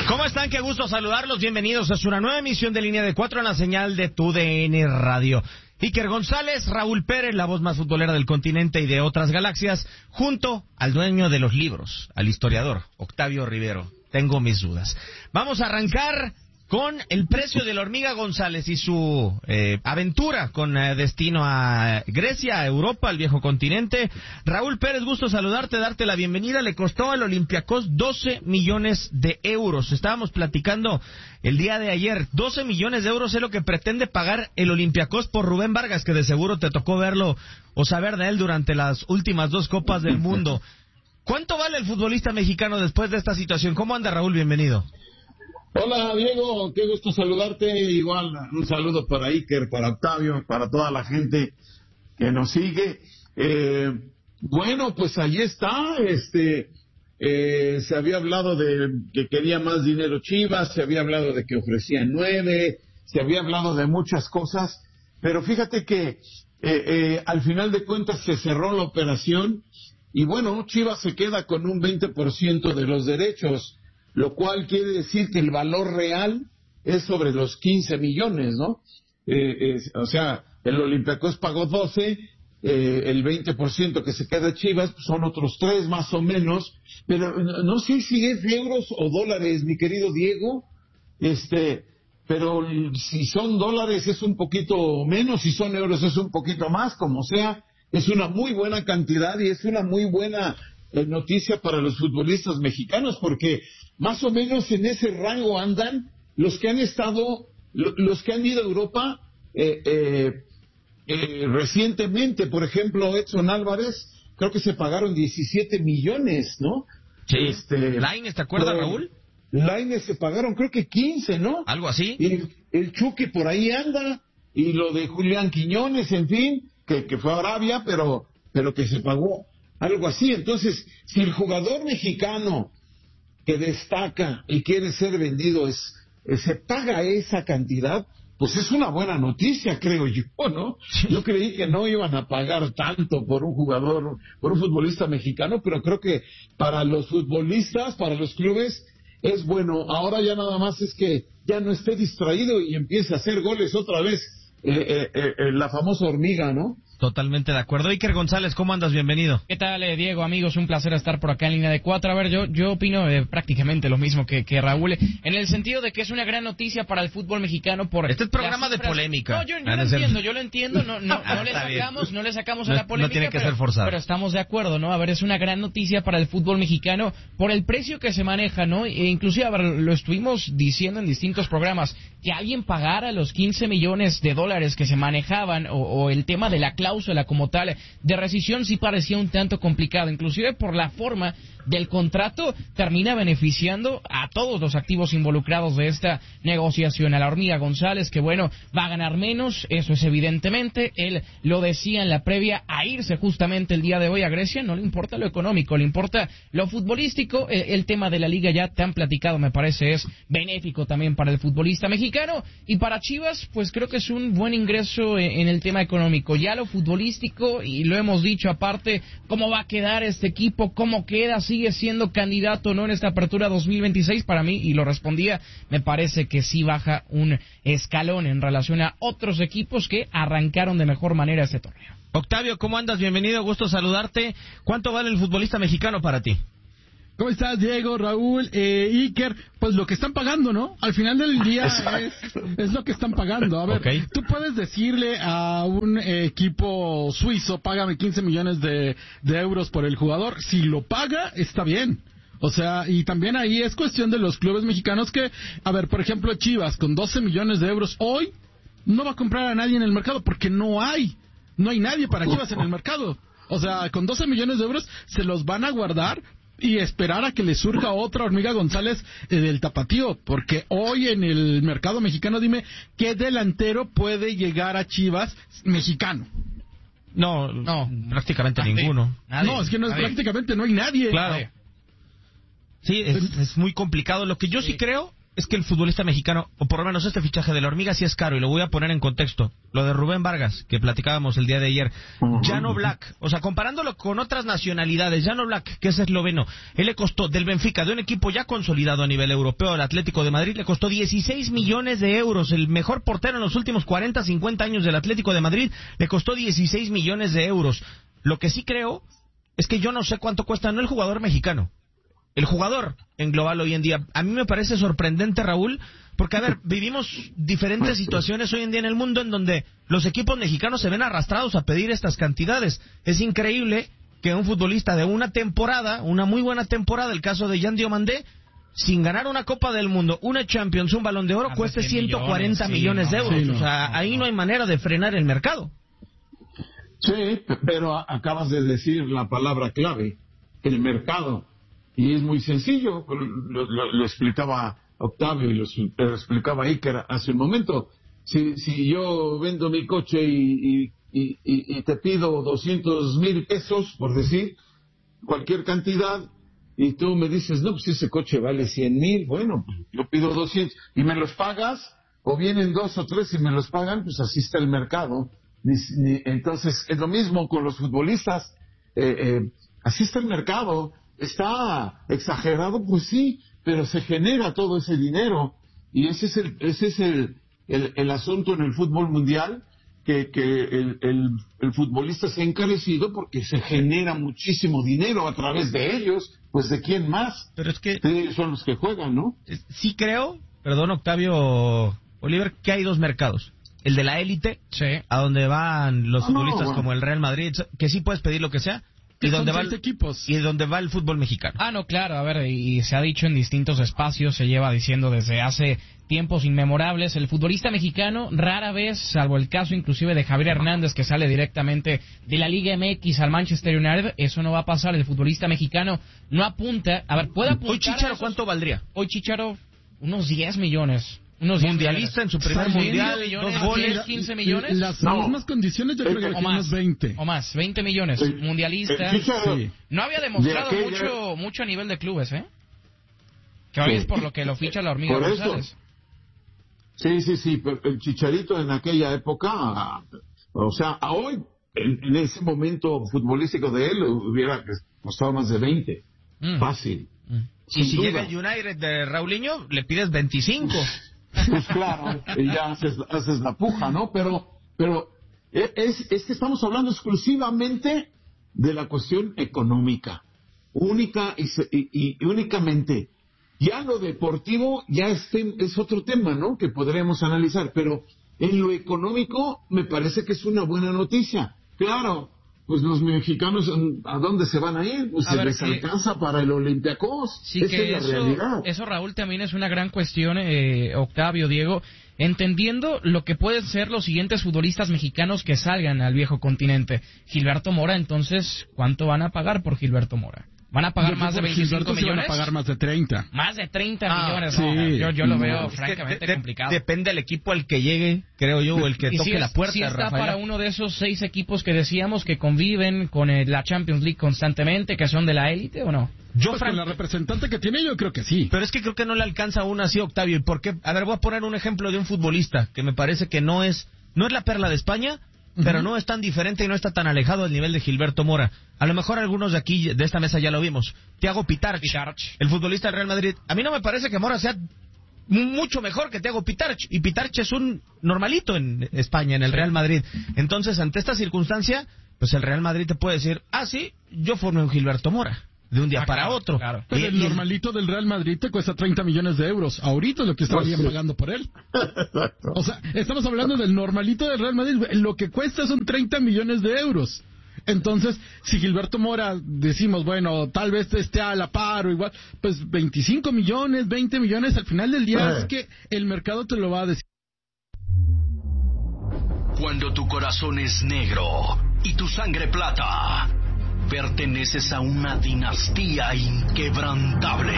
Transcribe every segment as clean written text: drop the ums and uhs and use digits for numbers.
¿Cómo están? Qué gusto saludarlos. Bienvenidos a una nueva emisión de Línea de Cuatro en la señal de TUDN Radio. Iker González, Raúl Pérez, la voz más futbolera del continente y de otras galaxias, junto al dueño de los libros, al historiador Octavio Rivero. Tengo mis dudas. Vamos a arrancar con el precio de la hormiga González y su aventura con destino a Grecia, a Europa, al viejo continente. Raúl Pérez, gusto saludarte, darte la bienvenida. Le costó al Olympiacos 12 millones de euros. Estábamos platicando el día de ayer. 12 millones de euros es lo que pretende pagar el Olympiacos por Rubén Vargas, que de seguro te tocó verlo o saber de él durante las últimas dos Copas del Mundo. ¿Cuánto vale el futbolista mexicano después de esta situación? ¿Cómo anda, Raúl? Bienvenido. Hola Diego, qué gusto saludarte. Igual un saludo para Iker, para Octavio, para toda la gente que nos sigue. Bueno, pues ahí está. Se había hablado de que quería más dinero Chivas, se había hablado de que ofrecían 9, se había hablado de muchas cosas, pero fíjate que al final de cuentas se cerró la operación y bueno, Chivas se queda con un 20% de los derechos, lo cual quiere decir que el valor real es sobre los 15 millones, ¿no? O sea, el Olympiacos pagó 12, el 20% que se queda Chivas son otros 3 más o menos, pero no sé si es euros o dólares, mi querido Diego, pero si son dólares es un poquito menos, si son euros es un poquito más, como sea, es una muy buena cantidad y es una muy buena noticia para los futbolistas mexicanos, porque más o menos en ese rango andan los que han estado, los que han ido a Europa recientemente. Por ejemplo, Edson Álvarez, creo que se pagaron 17 millones, ¿no? Sí. Lainez, ¿te acuerdas, Raúl? Lainez se pagaron, creo que 15, ¿no? Algo así. Y el Chucky por ahí anda, y lo de Julián Quiñones, en fin, que fue a Arabia, pero que se pagó algo así. Entonces, si el jugador mexicano que destaca y quiere ser vendido se paga esa cantidad, pues es una buena noticia, creo yo, ¿no? Yo creí que no iban a pagar tanto por un jugador, por un futbolista mexicano, pero creo que para los futbolistas, para los clubes, es bueno. Ahora ya nada más es que ya no esté distraído y empiece a hacer goles otra vez, la famosa hormiga, ¿no? Totalmente de acuerdo. Iker González, ¿cómo andas? Bienvenido. ¿Qué tal, Diego? Amigos, un placer estar por acá en Línea de Cuatro. A ver, yo opino prácticamente lo mismo que Raúl, en el sentido de que es una gran noticia para el fútbol mexicano por... Este es programa de polémica. No, yo lo entiendo, no le sacamos a la polémica, no tiene que ser forzado. Pero estamos de acuerdo, ¿no? A ver, es una gran noticia para el fútbol mexicano por el precio que se maneja, ¿no? E inclusive, a ver, lo estuvimos diciendo en distintos programas, que alguien pagara los 15 millones de dólares que se manejaban, o el tema de la cláusula como tal de rescisión, sí parecía un tanto complicado, inclusive por la forma del contrato, termina beneficiando a todos los activos involucrados de esta negociación. A la hormiga González, que bueno, va a ganar menos, eso es evidentemente, él lo decía en la previa a irse justamente el día de hoy a Grecia, no le importa lo económico, le importa lo futbolístico. El tema de la liga ya te han platicado, me parece es benéfico también para el futbolista mexicano, y para Chivas pues creo que es un buen ingreso en el tema económico. Ya lo futbolístico, y lo hemos dicho aparte, cómo va a quedar este equipo, cómo queda, sigue siendo candidato no en esta apertura 2026, para mí, y lo respondía, me parece que sí baja un escalón en relación a otros equipos que arrancaron de mejor manera este torneo. Octavio, ¿cómo andas? Bienvenido, gusto saludarte. ¿Cuánto vale el futbolista mexicano para ti? ¿Cómo estás, Diego, Raúl, Iker? Pues lo que están pagando, ¿no? Al final del día es lo que están pagando. A ver, okay. Tú puedes decirle a un equipo suizo, págame 15 millones de euros por el jugador. Si lo paga, está bien. O sea, y también ahí es cuestión de los clubes mexicanos que, a ver, por ejemplo, Chivas, con 12 millones de euros hoy, no va a comprar a nadie en el mercado porque no hay nadie para Chivas en el mercado. O sea, con 12 millones de euros se los van a guardar y esperar a que le surja otra hormiga González del Tapatío, porque hoy en el mercado mexicano, dime, ¿qué delantero puede llegar a Chivas mexicano? No, prácticamente ninguno. Nadie. No, es que no es prácticamente, no hay nadie. Claro. Sí, es muy complicado. Lo que yo sí creo es que el futbolista mexicano, o por lo menos este fichaje de la Hormiga, sí es caro, y lo voy a poner en contexto. Lo de Rubén Vargas, que platicábamos el día de ayer. Jan Oblak, o sea, comparándolo con otras nacionalidades, Jan Oblak, que es esloveno, él le costó, del Benfica, de un equipo ya consolidado a nivel europeo, el Atlético de Madrid, le costó 16 millones de euros. El mejor portero en los últimos 40, 50 años del Atlético de Madrid, le costó 16 millones de euros. Lo que sí creo es que yo no sé cuánto cuesta, no el jugador mexicano, el jugador en global hoy en día. A mí me parece sorprendente, Raúl, porque, a ver, vivimos diferentes situaciones hoy en día en el mundo en donde los equipos mexicanos se ven arrastrados a pedir estas cantidades. Es increíble que un futbolista de una temporada, una muy buena temporada, el caso de Jan Diomandé, sin ganar una Copa del Mundo, una Champions, un Balón de Oro, cueste 140 millones de euros. O sea, ahí no hay manera de frenar el mercado. Sí, pero acabas de decir la palabra clave, el mercado. Y es muy sencillo, lo explicaba Octavio y lo explicaba Iker hace un momento. Si yo vendo mi coche y te pido 200,000 pesos, por decir, cualquier cantidad, y tú me dices, no, pues ese coche vale 100,000, bueno, pues yo pido 200, y me los pagas, o vienen 2 o 3 y me los pagan, pues así está el mercado. Entonces, es lo mismo con los futbolistas, así está el mercado. Está exagerado, pues sí, pero se genera todo ese dinero, y ese es el asunto en el fútbol mundial, que el futbolista se ha encarecido porque se genera muchísimo dinero a través de ellos. Pues ¿de quién más? Pero es que ellos son los que juegan, ¿no? Sí creo, perdón, Octavio Oliver, que hay dos mercados. El de la élite, sí, a donde van los futbolistas como el Real Madrid, que sí puedes pedir lo que sea, y donde va el fútbol mexicano. No, claro, a ver, y se ha dicho en distintos espacios, se lleva diciendo desde hace tiempos inmemorables, el futbolista mexicano rara vez, salvo el caso inclusive de Javier Hernández, que sale directamente de la Liga MX al Manchester United, eso no va a pasar. El futbolista mexicano no apunta, a ver, puede apuntar. Hoy Chicharo, ¿cuánto valdría? Hoy Chicharo, unos 10 millones. Mundialista en su primer mundial, 2 goles, 15 millones. Las mismas condiciones, yo creo que unos 20. O más, 20 millones. Mundialista. Sí. No había demostrado mucho a nivel de clubes, ¿eh? Que hoy es por lo que lo ficha la Hormiga González. Sí, pero el Chicharito en aquella época, o sea, a hoy, en ese momento futbolístico de él, hubiera costado más de 20. Fácil. Y si llega el United de Raulinho, le pides 25. Pues claro, y ya haces la puja, ¿no? Pero es que estamos hablando exclusivamente de la cuestión económica, única y únicamente. Ya lo deportivo ya es otro tema, ¿no? Que podremos analizar, pero en lo económico me parece que es una buena noticia. Claro, pues los mexicanos, ¿a dónde se van a ir? Pues se les alcanza para el Olympiacos. Sí, esa es la realidad. Eso, Raúl, también es una gran cuestión, Octavio, Diego, entendiendo lo que pueden ser los siguientes futbolistas mexicanos que salgan al viejo continente. Gilberto Mora, entonces, ¿cuánto van a pagar por Gilberto Mora? ¿Van a pagar más de 25 millones? Van a pagar más de 30. Más de 30 millones. Sí. No, yo lo veo francamente complicado. Depende del equipo al que llegue, creo yo, o el que toque la puerta. Si está Rafael, para uno de esos 6 equipos que decíamos que conviven con la Champions League constantemente, que son de la élite, ¿o no? Con la representante que tiene, yo creo que sí. Pero es que creo que no le alcanza aún así, Octavio. ¿Y por qué? A ver, voy a poner un ejemplo de un futbolista que me parece que no es la perla de España, pero no es tan diferente y no está tan alejado del nivel de Gilberto Mora. A lo mejor algunos de aquí, de esta mesa, ya lo vimos. Thiago Pitarch, el futbolista del Real Madrid. A mí no me parece que Mora sea mucho mejor que Thiago Pitarch. Y Pitarch es un normalito en España, en el Real Madrid. Entonces, ante esta circunstancia, pues el Real Madrid te puede decir, sí, yo formé un Gilberto Mora. De un día para otro. Claro. Pero el normalito del Real Madrid te cuesta 30 millones de euros. Ahorita es lo que estarían pagando por él. O sea, estamos hablando del normalito del Real Madrid. Lo que cuesta son 30 millones de euros. Entonces, si Gilberto Mora decimos, bueno, tal vez esté a la par o igual, pues 25 millones, 20 millones, al final del día es que el mercado te lo va a decir. Cuando tu corazón es negro y tu sangre plata, perteneces a una dinastía inquebrantable.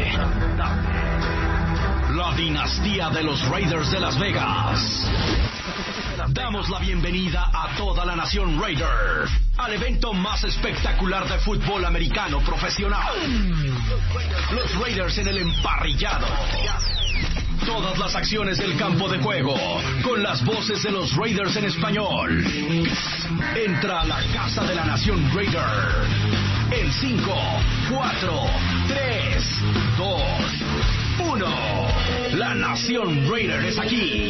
La dinastía de los Raiders de Las Vegas. Damos la bienvenida a toda la nación Raider al evento más espectacular de fútbol americano profesional. Los Raiders en el emparrillado. todas las acciones del campo de juego, con las voces de los Raiders en español. Entra a la Casa de la Nación Raider. En 5, 4, 3, 2, 1. La Nación Raider es aquí.